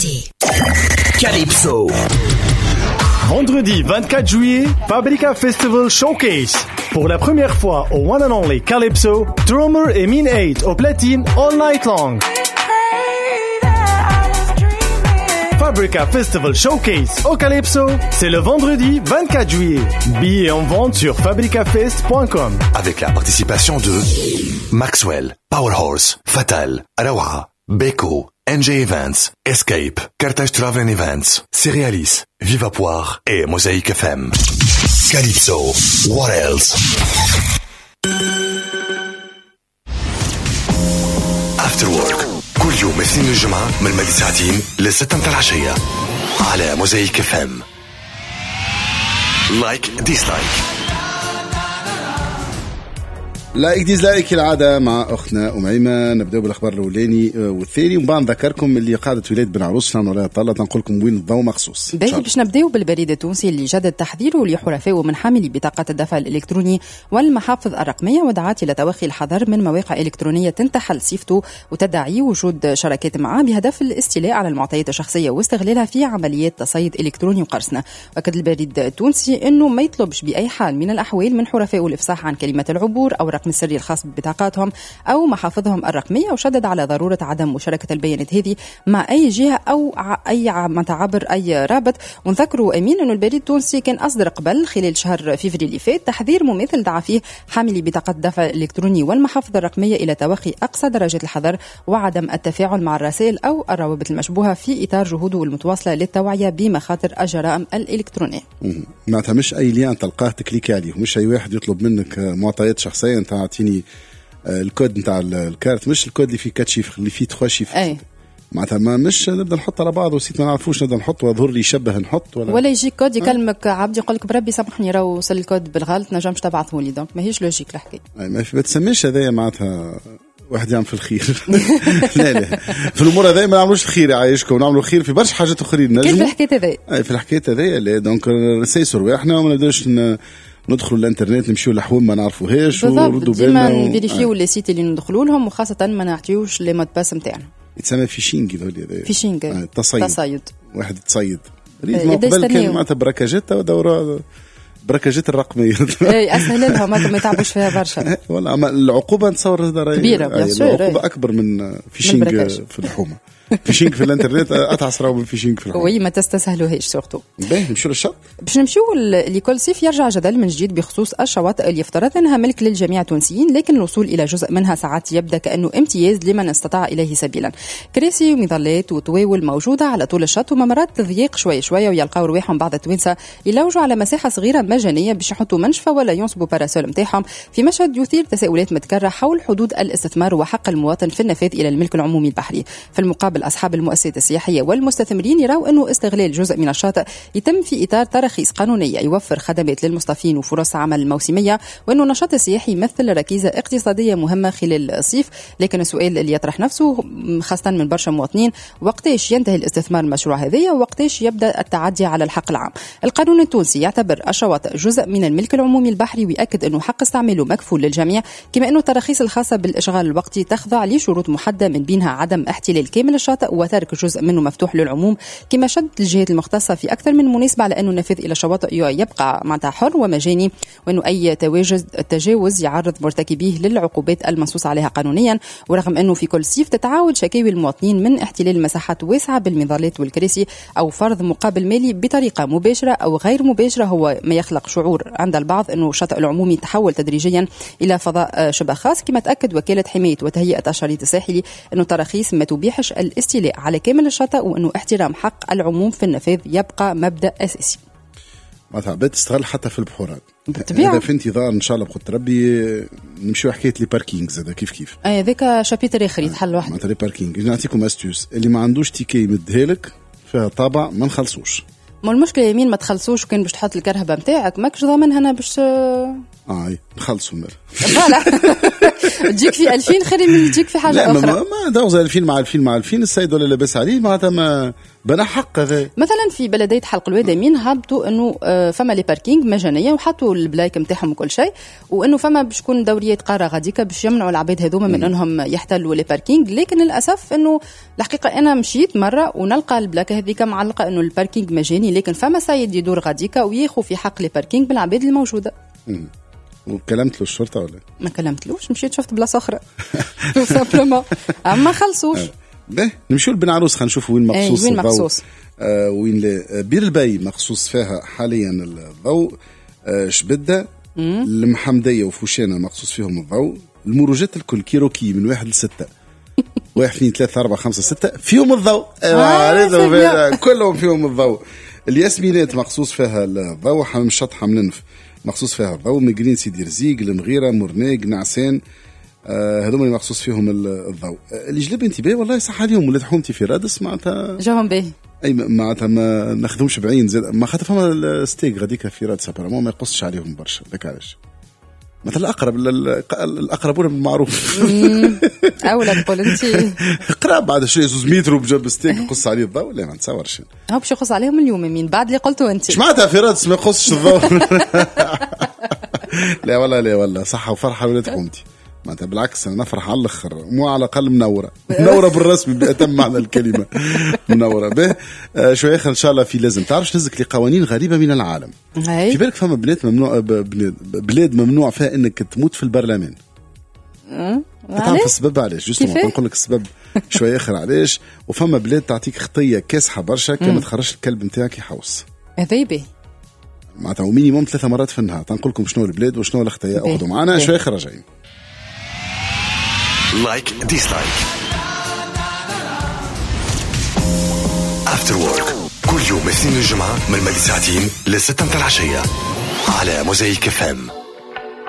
RMC. Calypso. Vendredi 24 juillet, Fabrica Festival Showcase. Pour la première fois au One and Only Calypso, Drummer et Mean 8 au platine all night long. Fabrica Festival Showcase au Calypso, c'est le vendredi 24 juillet. Billets en vente sur fabricafest.com. Avec la participation de Maxwell, Powerhorse, Fatal, Arawa, Beko, NJ Events, Escape, Carthage Travel Events, Cerealis, Vivapoire et Mosaic FM. Calypso, what else? After Work كل يوم اثنين الجمعة من الماضي ساعتين ل6 العشية على موزايك اف ام. لايك ديسلايك. لايك ديزلايك العادة مع أختنا أميمة. نبدأ بالأخبار الأولاني والثاني وبعد نذكركم اللي قاعدة ولاد بن عروس نحن ولا طلة نقول لكم وين الضوء مخصوص. باش نبدأ بالبريد التونسي اللي جدد تحذيره لحرفاء من حاملي بطاقة الدفع الإلكتروني والمحافظ الرقمية ودعات إلى توخي الحذر من مواقع إلكترونية تنتحل صيفته وتدعي وجود شراكات معها بهدف الاستيلاء على المعطيات الشخصية واستغلالها في عمليات تصيد إلكتروني وقرصنة. وأكد البريد التونسي أنه ما يطلبش بأي حال من الأحوال من حرفاء الإفصاح عن كلمة العبور أو رقم السري الخاص ببطاقاتهم أو محافظهم الرقمية، وشدد على ضرورة عدم مشاركة البيانات هذه مع أي جهة أو أي عبر أي رابط. ونذكروا أمين أنه البريد التونسي كان أصدر قبل خلال شهر فيفري اللي فات تحذير مماثل دعا فيه حاملي بطاقة الدفع الإلكتروني والمحافظ الرقمية إلى توخي أقصى درجات الحذر وعدم التفاعل مع الرسائل أو الروابط المشبوهة في إطار جهوده المتواصلة للتوعية بمخاطر الجرائم الإلكترونية. معناتها مش أي لين تلقاه تكليك عليه، مش أي واحد يطلب منك معطيات شخصية أنت تعطيني الكود نتاع الكارت، مش الكود اللي فيه 4 شيفر اللي فيه 3 شيفر. معناتها ما مش نبدا نحط على بعض وسيت ما نعرفوش نبدا نحط وظهر لي يشبه نحط ولا يجي كود يكلمك عبد يقول لك بربي سامحني راه وصل الكود بالغلط نجمش تبعثه لي، دونك ماهيش لوجيك الحكايه. ما في تسميش هذايا معناتها واحد يعمل في الخير. لا في الامور هذه ما نعملوش الخير يعيشكم، نعملوا الخير في برشا حاجات اخرين نجم كيف الحكايه هذه في الحكايه هذه. لا دونك نسيسوا رواحنا وما نبداوش ندخلوا الانترنت نمشيو لحوم ما نعرفوهاش وردوا بالنا نفيريفيو لي سيت اللي ندخلوا لهم وخاصه ما نعطيوش لي مود باس نتاعنا. يتسمى فيشينغ فيشينغ تصيد واحد تصيد ريت ما قبل كان معناتها براكاجات ودورة براكاجات الرقمية. اي اسهل لها ما يتعبوش فيها برشا. والله العقوبة نتصور كبيرة العقوبة أكبر من فيشينغ في الحومة. فيشينغ في الانترنت أتعس راهو من فيشينغ في الحومة. وي ما تستسهلوهاش سورتو. باهي نمشيو للشط. باش نمشيو لكل صيف يرجع جدل من جديد بخصوص الشواطئ اللي يفترض انها ملك للجميع التونسيين، لكن الوصول الى جزء منها ساعات يبدا كانه امتياز لمن استطاع اليه سبيلا. كراسي ومظلات وطواول موجوده على طول الشط وممرات تضيق شويه شويه ويلقاو رواحهم بعض التوانسه يلوجوا على مساحه صغيره مجانيه باش يحطوا منشفه ولا ينصبوا باراسول نتاعهم، في مشهد يثير تساؤلات متكرره حول حدود الاستثمار وحق المواطن في النفاذ الى الملك العمومي البحري. في المقابل اصحاب المؤسسات السياحيه والمستثمرين يراوا انه استغلال جزء من الشاطئ يتم في اطار تراخيص قانونيه يوفر خدمات للمصطفين وفرص عمل موسميه، وانه النشاط السياحي يمثل ركيزه اقتصاديه مهمه خلال الصيف. لكن السؤال اللي يطرح نفسه خاصه من برشا مواطنين وقتاش ينتهي الاستثمار المشروع هذايا ووقتاش يبدا التعدي على الحق العام. القانون التونسي يعتبر الشواطئ جزء من الملك العمومي البحري ويأكد انه حق استعماله مكفول للجميع، كما انه التراخيص الخاصه بالاشغال الوقتي تخضع لشروط محدده من بينها عدم احتلال كامل الشاطئ وترك جزء منه مفتوح للعموم، كما شدد الجهات المختصه في اكثر من مناسبه على انه النفاذ الى الشواطئ يبقى معناتها حر ومجاني، وانه اي تجاوز يعرض مرتكبيه للعقوبات المنصوص عليها قانونيا. ورغم انه في كل صيف تتعاود شكاوي المواطنين من احتلال مساحات واسعه بالمظلات والكراسي او فرض مقابل مالي بطريقه مباشره او غير مباشره، هو ما يخلق شعور عند البعض انه الشاطئ العمومي تحول تدريجيا الى فضاء شبه خاص. كما تاكد وكاله حمايه وتهيئه الشريط الساحلي انه التراخيص ما تبيحش الاستيلاء على كامل الشاطئ، وانه احترام حق العموم في النفاذ يبقى مبدا اساسي. معناتها عباد تستغل حتى في البحورات بالطبيعه. هذا في انتظار ان شاء الله بقدر ربي نمشيو حكايه لي باركينغز هذا كيف هذاك شابيتر اخر يتحل واحد. معناتها لي باركينغ نعطيكم استوس اللي ما عندوش تيكي يمدها لك فيها طابع ما نخلصوش. ما المشكله يمين ما تخلصوش وكان باش تحط الكرهبه نتاعك ماكش ضامن هنا باش نخلصوا المال. فوالا تجيك في 2000 خير من تجيك في حاجه لا اخرى. ما دوز 2000 مع 2000 السيد ولا لاباس عليه معناتها ما بنا حق هذا. مثلا في بلديه حلق الوادمين هبطوا انه فما لي باركينغ مجانيه وحطوا البلايك نتاعهم وكل شيء، وانه فما باش تكون دوريات قاره غاديكا باش يمنعوا العباد هذوما من انهم يحتلوا لي باركينغ. لكن للاسف انه الحقيقه انا مشيت مره ونلقى البلاكه هذيك معلقه انه الباركينغ مجاني، لكن فما سيد يدور غاديكا وياخذ في حق لي باركينغ بالعباد الموجوده. وكلمت له الشرطه ولا ما كلمتلوش، مشيت شفت بلاصه اخرى سامبلومون اما خلصوش. باهي نمشيو لبن عروس خلينا نشوفوا وين مخصوص وين مخصوص وين بير البي مخصوص فيها حاليا الضوء. شبده المحمديه وفوشانه مخصوص فيهم الضوء. المروجات الكل كيروكي من 1 ل6 1 2 3 4 5 6 فيهم الضوء. كلهم فيهم الضوء. الياسمينات مخصوص فيها الضوء. حمام الشط حمام النف مخصوص فيها الضوء. مجرين سيدي رزيق المغيره مرناق نعسان هذوما اللي مخصوص فيهم الضوء. اللي جلب انتباه والله صح عليهم. ولاد حومتي في رادس معناتها جاهم باهي اي معناتها ما ناخذهمش بعين زاد ما خاطر فما الستيك غاديك في رادس ابارامون ما يقصش عليهم برشا. لك علاش مثلا الاقربون بالمعروف اولى تقول انت قراب بعد شويه 2 متر بجنب ستيك يقص عليه الضوء. لا ما نتصورش هو باش يقص عليهم اليوم من بعد اللي قلته انت. سمعتها في رادس ما يقصش الضوء. لا والله صحه وفرحه ولاد حومتي معناتها بالعكس انا نفرح على الاخر مو على الاقل منوره بالرسم بأتم معنى الكلمه منوره به. شويه اخر ان شاء الله في لازم تعرفش نزك لقوانين غريبه من العالم. في بالك فما بلاد ممنوع فيها انك تموت في البرلمان. تعرف السبب علاش؟ جوستومون نقول لك السبب شويه اخر علاش. وفما بلاد تعطيك خطيه كاسحه برشا كما تخرجش الكلب نتاعك يحوس. هذا به معناتها مينيموم 3 مرات في النهار. تنقول لكم شنو البلاد وشنو الخطايا. اخذوا معنا شويه اخر راجعين. لايك ديسلايك افتر وورك كل يوم اثنين الجمعة من 2 ل 6 العشية على موزايك FM.